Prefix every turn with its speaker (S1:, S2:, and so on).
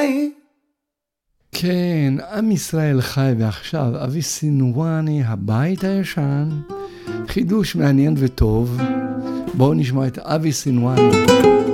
S1: כן, עם ישראל חי, ועכשיו אבי סינואני, הבית הישן, חידוש מעניין וטוב. בואו נשמע את אבי סינואני.